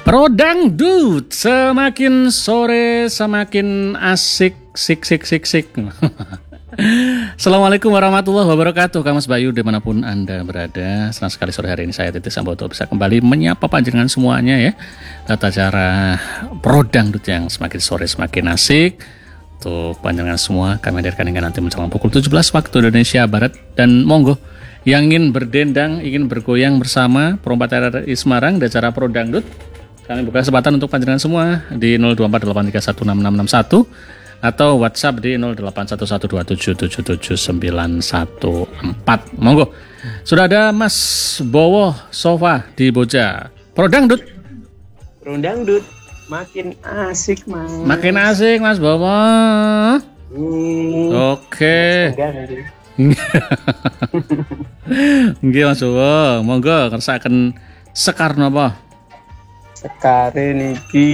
Pro Dangdut, semakin sore semakin asik, sik. Assalamualaikum warahmatullahi wabarakatuh, Kang Mas Bayu dimanapun Anda berada. Senang sekali sore hari ini saya Titis Sambodo bisa kembali menyapa panjenengan semuanya ya. Tata cara Pro Dangdut yang semakin sore semakin asik. Untuk panjenengan semua kami hadirkan hingga nanti menjelang pukul 17 waktu Indonesia Barat. Dan monggo yang ingin berdendang, ingin bergoyang bersama perompak RRI Semarang di acara Pro Dangdut, kami buka kesempatan untuk panjenengan semua di 0248316661 atau WhatsApp di 081127777914. Monggo. Sudah ada Mas Bowo Sofa di Boja. Pro Dangdut. Pro Dangdut makin asik, Mas. Makin asik, Mas Bowo. Oke. Nggih Mas Bowo, monggo ngersakaken sekar napa? Sekare niki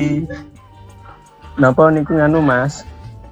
napa niku nganu Mas?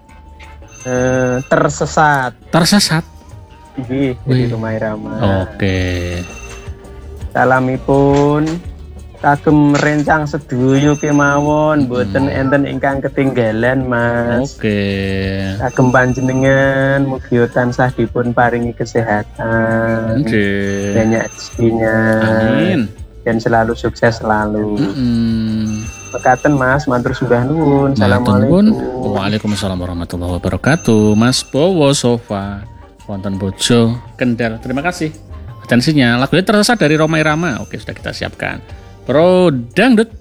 Tersesat. Tersesat. Nggih, di Rumah Irama. Oke. Salamipun kagem rencang sedoyo kemawon, mboten enten ingkang ketinggalan, Mas. Oke. Kagem panjenengan mugi tansah dipun paringi kesehatan. Banyak rezekinya. Amin. Dan selalu sukses selalu. Mekaten Mas, matur sembah nuwun. Assalamualaikum. Waalaikumsalam warahmatullahi wabarakatuh. Mas Bowo Sofa wonten Bojo Kendal. Terima kasih atensinya. Lagunya Tersesat dari Rhoma Irama. Oke, sudah kita siapkan. Pro Dangdut.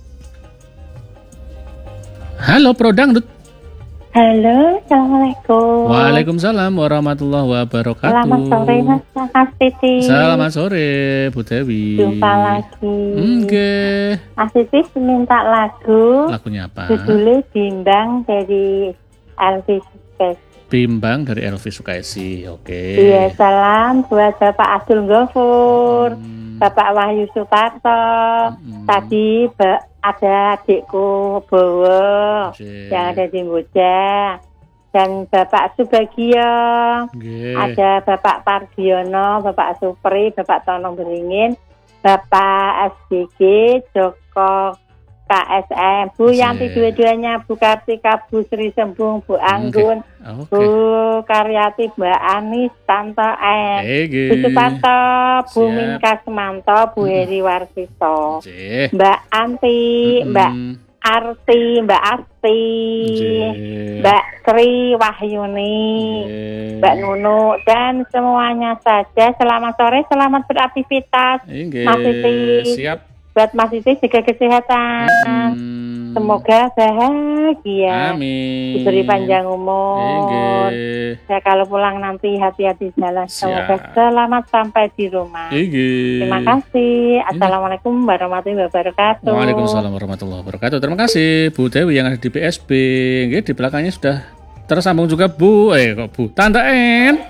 Halo Pro Dangdut. Halo, Assalamualaikum. Waalaikumsalam warahmatullahi wabarakatuh. Selamat sore Mas Titi. Selamat sore Bu Dewi. Jumpa lagi. Oke. Mas Titi minta lagu. Lagunya apa? Judulnya Bimbang dari Elvis Sukaisi. Bimbang dari Elvis Sukaisi. Oke. Iya, salam buat Bapak Abdul Ghafur, Bapak Wahyu Suparto. Tadi ada adikku Bowo yang ada di Boja, dan Bapak Subagio, ada Bapak Pardiono, Bapak Supri, Bapak Tono Beringin, Bapak SDG, Joko KSM, Bu Yanti dua-duanya, Bu Kartika, Bu Sri Sembung, Bu Anggun, Bu Karyati, Mbak Anis, Tante M, Bu Suparto, Bu Minka Semanto, Bu Heri Warsito, Mbak Anti, Mbak Arti, Mbak Asti, Mbak Tri Wahyuni, Mbak Nunu, dan semuanya saja. Selamat sore, selamat beraktivitas. Mas Titi. Siap. Buat Mas Titi jaga kesehatan. Semoga bahagia. Amin. Diberi panjang umur. Ya, kalau pulang nanti hati-hati jalan. Semoga selamat sampai di rumah. Terima kasih. Assalamualaikum warahmatullahi wabarakatuh. Waalaikumsalam warahmatullahi wabarakatuh. Terima kasih Bu Dewi yang ada di PSB. Di belakangnya sudah tersambung juga Bu. Tante En.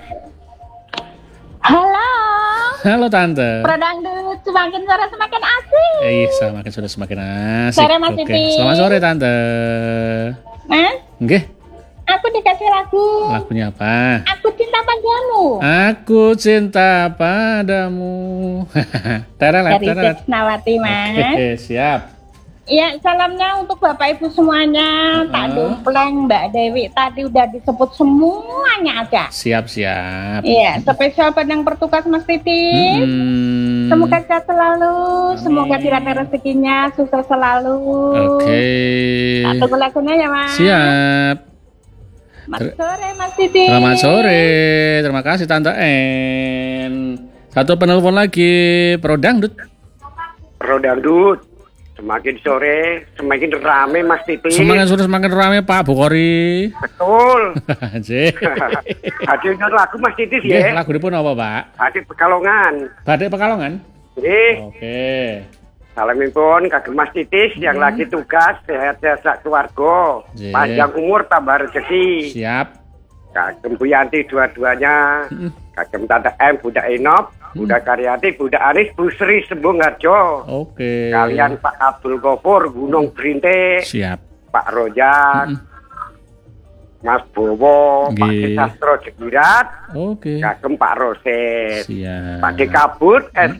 Halo Tante. Pro Dangdut semakin sore semakin asik. Semakin sore semakin asik. Sore Mas Titi. Selamat sore Tante. Mas? Nggih. Aku dikasih lagu. Lagunya apa? Aku cinta padamu. Aku cinta padamu. Dari Tisnawati, Mas. Oke, siap. Iya, salamnya untuk Bapak Ibu semuanya. Tak Dumpleng, Mbak Dewi tadi udah disebut semuanya ada. Siap. Iya, spesial yang bertugas Mas Titi. Semoga sehat selalu. Amin. Semoga tidak rezekinya, sukses selalu. Oke. Satu lagunya ya Mas. Siap. Selamat sore Mas Titi. Selamat sore. Terima kasih Tante En. Satu penelpon lagi. Pro Dangdut. Pro Dangdut. Semakin sore, semakin rame Mas Titi. Semakin sore, semakin rame Pak Bukori. Betul. Hadirnya lagu Mas Titi ya. Lagu ini pun apa Pak? Batik Pekalongan. Batik Pekalongan? Oke. Salamipun kagem Mas Titis yang lagi tugas, sehat-sehat keluarga. Panjang umur tambah rezeki. Siap. Kagem Bu Yanti dua-duanya. Kagem Tante M, Budak Enop. Budak Karyati, Budak Anis, Bu Sri Sembung Harjo. Oke. Kalian Pak Abdul Ghafur, Gunung Brinte. Siap. Pak Rojak, Mas Bowo, Pak Sastro Jegirat. Oke. Kagem Pak Roset. Siap. Pak Dekabut,